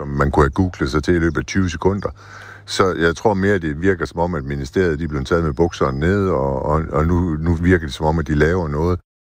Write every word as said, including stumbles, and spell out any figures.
som man kunne have googlet sig til i løbet af tyve sekunder. Så jeg tror mere, at det virker som om, at ministeriet de er blevet taget med bukserne ned, og, og, og nu, nu virker det som om, at de laver noget,